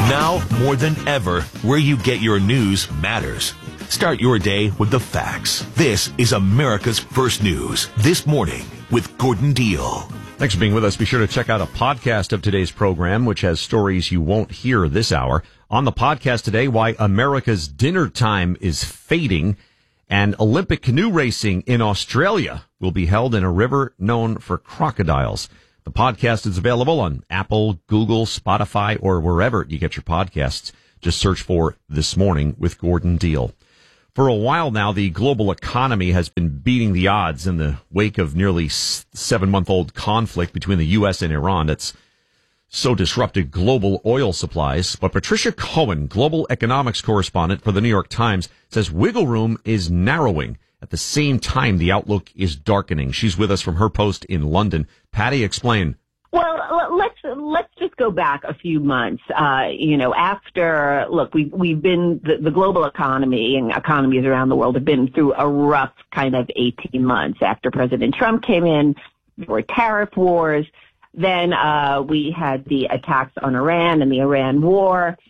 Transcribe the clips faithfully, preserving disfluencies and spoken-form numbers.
Now, more than ever, where you get your news matters. Start your day with the facts. This is America's First News This Morning with Gordon Deal. Thanks for being with us. Be sure to check out a podcast of today's program, which has stories you won't hear this hour. On the podcast today, why America's dinner time is fading, and Olympic canoe racing in Australia will be held in a river known for crocodiles. The podcast is available on Apple, Google, Spotify, or wherever you get your podcasts. Just search for This Morning with Gordon Deal. For a while now, the global economy has been beating the odds in the wake of nearly seven-month-old conflict between the U S and Iran that's so disrupted global oil supplies. But Patricia Cohen, global economics correspondent for the New York Times, says wiggle room is narrowing. At the same time, the outlook is darkening. She's with us from her post in London. Patty, explain. Well, let's let's just go back a few months. Uh, you know, after look, we we've been the, the global economy and economies around the world have been through a rough kind of eighteen months. After President Trump came in, there were tariff wars. Then uh, we had the attacks on Iran and the Iran war.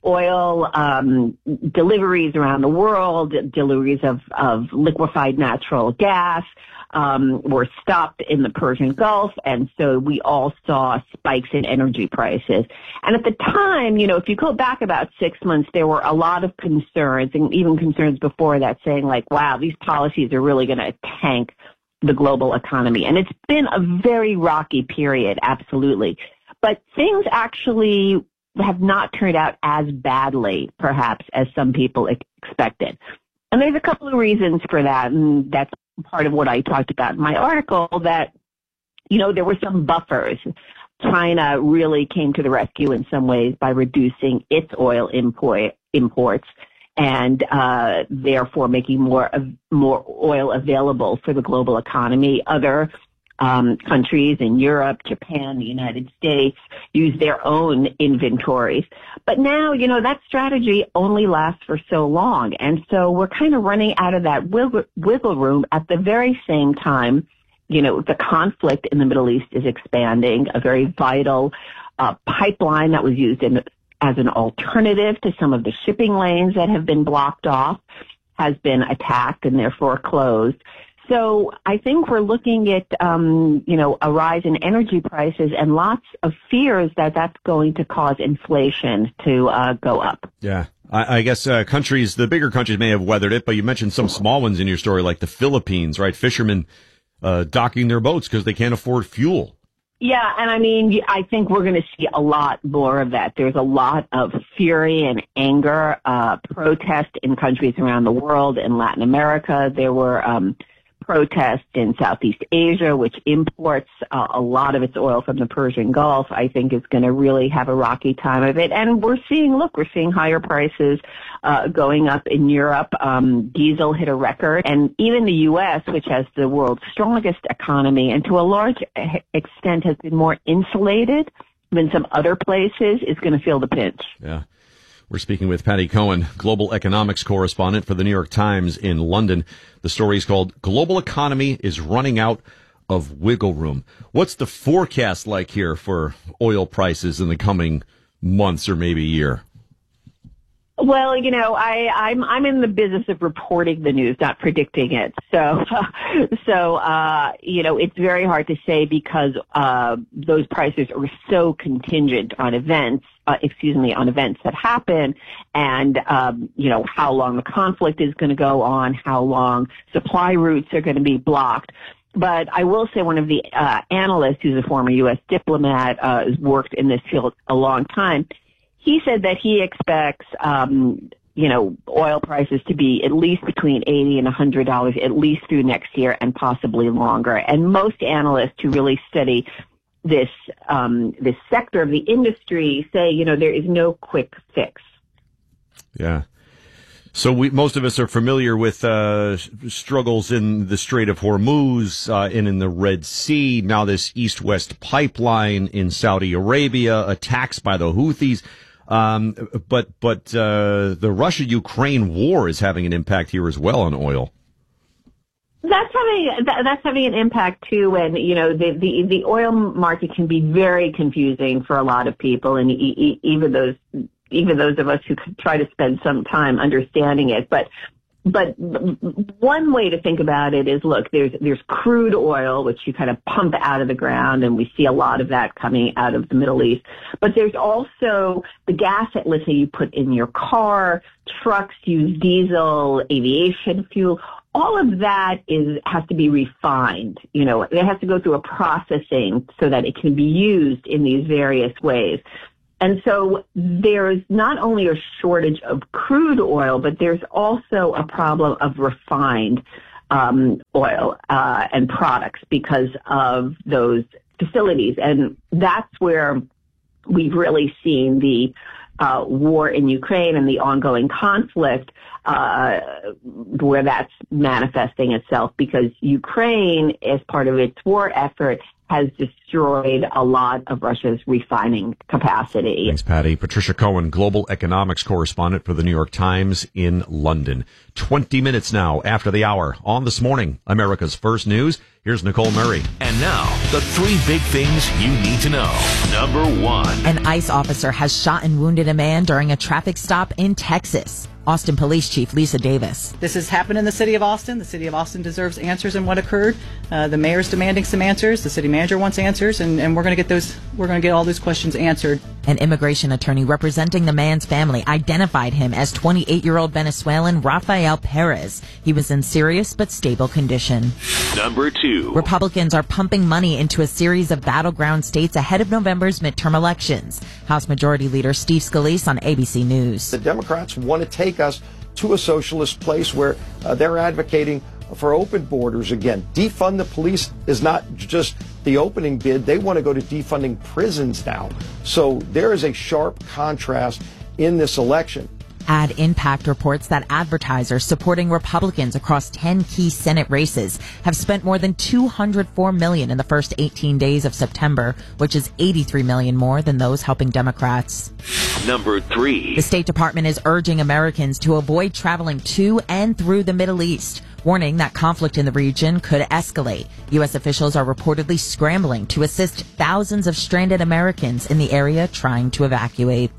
Oil um, deliveries around the world, deliveries of, of liquefied natural gas um, were stopped in the Persian Gulf, and so we all saw spikes in energy prices. And at the time, you know, if you go back about six months, there were a lot of concerns, and even concerns before that, saying like, wow, these policies are really going to tank the global economy. And it's been a very rocky period, absolutely. But things actually have not turned out as badly, perhaps, as some people expected. And there's a couple of reasons for that, and that's part of what I talked about in my article, that, you know, there were some buffers. China really came to the rescue in some ways by reducing its oil import, imports and uh, therefore making more, more oil available for the global economy. Other Um, countries in Europe, Japan, the United States use their own inventories. But now, you know, that strategy only lasts for so long. And so we're kind of running out of that wiggle, wiggle room at the very same time. You know, the conflict in the Middle East is expanding, a very vital uh, pipeline that was used in, as an alternative to some of the shipping lanes that have been blocked off has been attacked and therefore closed. So I think we're looking at, um, you know, a rise in energy prices and lots of fears that that's going to cause inflation to uh, go up. Yeah, I, I guess uh, countries, the bigger countries may have weathered it, but you mentioned some small ones in your story, like the Philippines, right? Fishermen uh, docking their boats because they can't afford fuel. Yeah, and I mean, I think we're going to see a lot more of that. There's a lot of fury and anger, uh, protest in countries around the world. In Latin America, there were um protest in Southeast Asia, which imports uh, a lot of its oil from the Persian Gulf. I think is going to really have a rocky time of it. And we're seeing, look, we're seeing higher prices uh, going up in Europe. Um, diesel hit a record. And even the U S, which has the world's strongest economy and to a large extent has been more insulated than some other places, is going to feel the pinch. Yeah. We're speaking with Patty Cohen, global economics correspondent for the New York Times in London. The story is called Global Economy is Running Out of Wiggle Room. What's the forecast like here for oil prices in the coming months or maybe year? Well, you know, I, I'm I'm in the business of reporting the news, not predicting it. So, so uh, you know, it's very hard to say because uh, those prices are so contingent on events. Uh, excuse me, on events that happen, and um, you know how long the conflict is going to go on, how long supply routes are going to be blocked. But I will say, one of the uh, analysts, who's a former U S diplomat, uh, has worked in this field a long time. He said that he expects, um, you know, oil prices to be at least between eighty and one hundred dollars at least through next year and possibly longer. And most analysts who really study this um, this sector of the industry say, you know, there is no quick fix. Yeah. So we, most of us are familiar with uh, struggles in the Strait of Hormuz uh, and in the Red Sea. Now this east-west pipeline in Saudi Arabia, attacks by the Houthis. Um, but but uh, the Russia-Ukraine war is having an impact here as well on oil. That's having that's having an impact too, and you know the, the the oil market can be very confusing for a lot of people, and e- e- even those even those of us who could try to spend some time understanding it. But But one way to think about it is, look, there's there's crude oil, which you kind of pump out of the ground, and we see a lot of that coming out of the Middle East. But there's also the gas that, let's say, you put in your car, trucks use diesel, aviation fuel. All of that is has to be refined. You know, it has to go through a processing so that it can be used in these various ways. And so there's not only a shortage of crude oil, but there's also a problem of refined um, oil uh, and products because of those facilities. And that's where we've really seen the uh, war in Ukraine and the ongoing conflict, uh, where that's manifesting itself, because Ukraine, as part of its war effort, has destroyed a lot of Russia's refining capacity. Thanks, Patty. Patricia Cohen, global economics correspondent for the New York Times in London. twenty minutes now after the hour on This Morning, America's First News. Here's Nicole Murray. And now, the three big things you need to know. Number one. An ICE officer has shot and wounded a man during a traffic stop in Texas. Austin Police Chief Lisa Davis. This has happened in the city of Austin. The city of Austin deserves answers in what occurred. Uh, the mayor's demanding some answers. The city manager wants answers, and, and we're going to get those. We're going to get all those questions answered. An immigration attorney representing the man's family identified him as twenty-eight-year-old Venezuelan Rafael Perez. He was in serious but stable condition. Number two. Republicans are pumping money into a series of battleground states ahead of November's midterm elections. House Majority Leader Steve Scalise on A B C News. The Democrats want to take us to a socialist place where uh, they're advocating for open borders again. Defund the police is not just the opening bid. They want to go to defunding prisons now. So there is a sharp contrast in this election. Ad Impact reports that advertisers supporting Republicans across ten key Senate races have spent more than two hundred four million dollars in the first eighteen days of September, which is eighty-three million dollars more than those helping Democrats. Number three. The State Department is urging Americans to avoid traveling to and through the Middle East, warning that conflict in the region could escalate. U S officials are reportedly scrambling to assist thousands of stranded Americans in the area trying to evacuate.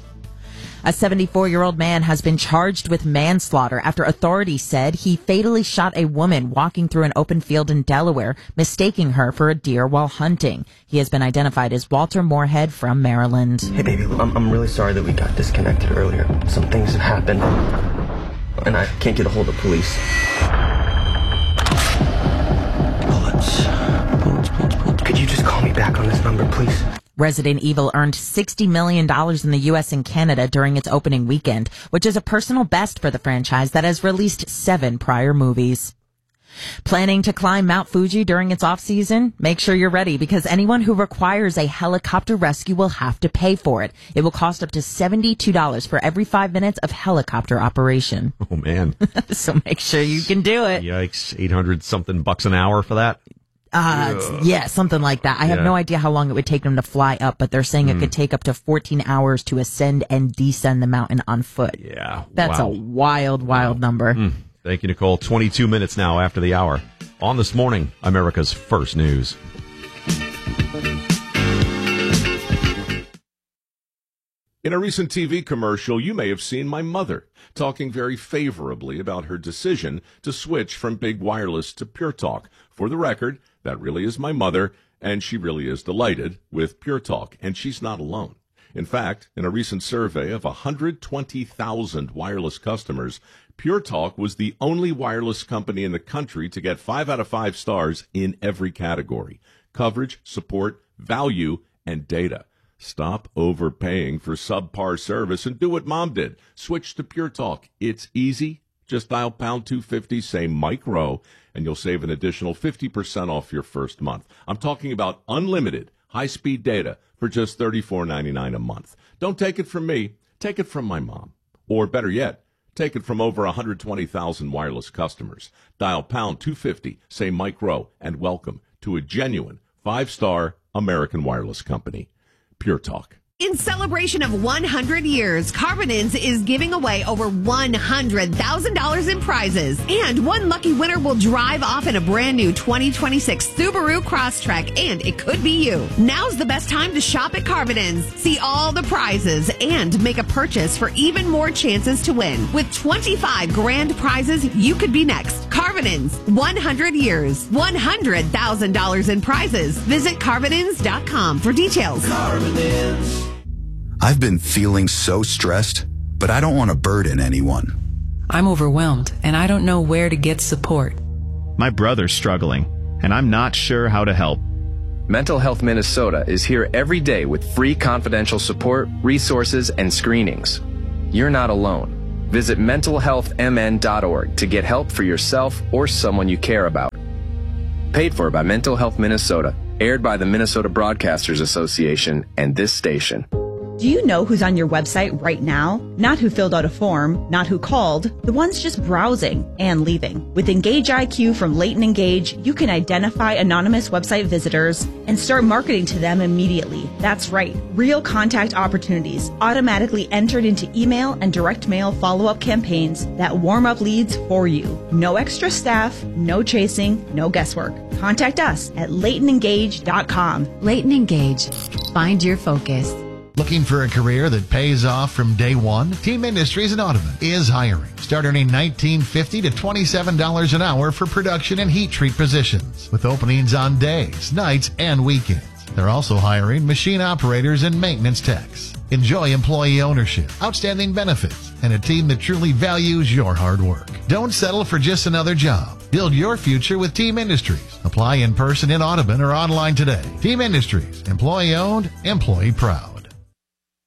A seventy-four-year-old man has been charged with manslaughter after authorities said he fatally shot a woman walking through an open field in Delaware, mistaking her for a deer while hunting. He has been identified as Walter Moorhead from Maryland. Hey, baby, I'm, I'm really sorry that we got disconnected earlier. Some things have happened, and I can't get a hold of police. Bullets. Bullets, bullets, bullets. Could you just call me back on this number, please? Resident Evil earned sixty million dollars in the U S and Canada during its opening weekend, which is a personal best for the franchise that has released seven prior movies. Planning to climb Mount Fuji during its off-season? Make sure you're ready, because anyone who requires a helicopter rescue will have to pay for it. It will cost up to seventy-two dollars for every five minutes of helicopter operation. Oh, man. So make sure you can do it. Yikes. eight hundred something bucks an hour for that? Uh, yeah. yeah, something like that. I have Yeah. no idea how long it would take them to fly up, but they're saying Mm. it could take up to fourteen hours to ascend and descend the mountain on foot. Yeah. That's wow. a wild, wild Wow. number. Mm. Thank you, Nicole. twenty-two minutes now after the hour. On This Morning, America's First News. In a recent T V commercial, you may have seen my mother talking very favorably about her decision to switch from big wireless to Pure Talk. For the record, that really is my mother, and she really is delighted with Pure Talk, and she's not alone. In fact, in a recent survey of one hundred twenty thousand wireless customers, Pure Talk was the only wireless company in the country to get five out of five stars in every category: coverage, support, value, and data. Stop overpaying for subpar service and do what Mom did. Switch to Pure Talk. It's easy. Just dial pound two fifty, say Mike Rowe, and you'll save an additional fifty percent off your first month. I'm talking about unlimited high-speed data for just thirty-four ninety-nine a month. Don't take it from me. Take it from my mom. Or better yet, take it from over one hundred twenty thousand wireless customers. Dial pound two fifty, say Mike Rowe, and welcome to a genuine five-star American wireless company. Pure Talk. In celebration of one hundred years, Carbonins is giving away over one hundred thousand dollars in prizes. And one lucky winner will drive off in a brand new twenty twenty-six Subaru Crosstrek, and it could be you. Now's the best time to shop at Carbonins. See all the prizes and make a purchase for even more chances to win. With twenty-five grand prizes, you could be next. Carbonins, one hundred years, one hundred thousand dollars in prizes. Visit Carbonins dot com for details. Carbonins. I've been feeling so stressed, but I don't want to burden anyone. I'm overwhelmed, and I don't know where to get support. My brother's struggling, and I'm not sure how to help. Mental Health Minnesota is here every day with free confidential support, resources, and screenings. You're not alone. Visit mental health m n dot org to get help for yourself or someone you care about. Paid for by Mental Health Minnesota, aired by the Minnesota Broadcasters Association and this station. Do you know who's on your website right now? Not who filled out a form, not who called, the ones just browsing and leaving. With Engage I Q from Leighton Engage, you can identify anonymous website visitors and start marketing to them immediately. That's right, real contact opportunities automatically entered into email and direct mail follow-up campaigns that warm up leads for you. No extra staff, no chasing, no guesswork. Contact us at leighton engage dot com. Leighton Engage. Find your focus. Looking for a career that pays off from day one? Team Industries in Audubon is hiring. Start earning nineteen fifty to twenty-seven dollars an hour for production and heat treat positions, with openings on days, nights, and weekends. They're also hiring machine operators and maintenance techs. Enjoy employee ownership, outstanding benefits, and a team that truly values your hard work. Don't settle for just another job. Build your future with Team Industries. Apply in person in Audubon or online today. Team Industries, employee owned, employee proud.